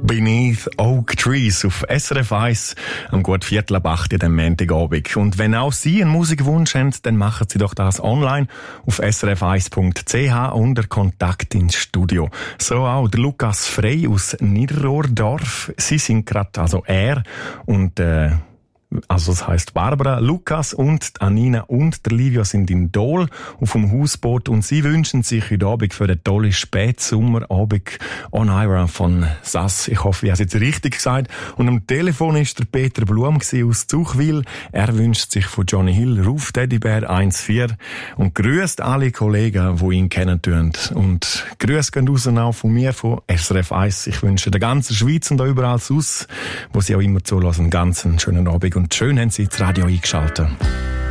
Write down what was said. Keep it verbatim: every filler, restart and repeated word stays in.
Beneath Oak Trees auf S R F eins am gut Viertel ab acht in dem Montagabend. Und wenn auch Sie einen Musikwunsch haben, dann machen Sie doch das online auf s r f eins punkt c h unter Kontakt ins Studio. So auch der Lukas Frey aus Niederrohrdorf. Sie sind gerade, also er und äh, Also das heisst Barbara, Lukas und Anina und der Livio sind in Dol auf dem Hausboot und sie wünschen sich heute Abend für den tollen Spätsommerabend On Ira von Sass. Ich hoffe, ich habe es jetzt richtig gesagt. Und am Telefon ist der Peter Blum aus Zuchwil. Er wünscht sich von Johnny Hill Ruf Teddybär eins vier und grüßt alle Kollegen, die ihn kennen tun. Und Grüße gehen raus auch von mir, von S R F eins. Ich wünsche der ganzen Schweiz und auch überall sonst, wo sie auch immer zulassen, einen ganz schönen Abend. Und schön haben Sie das Radio eingeschaltet.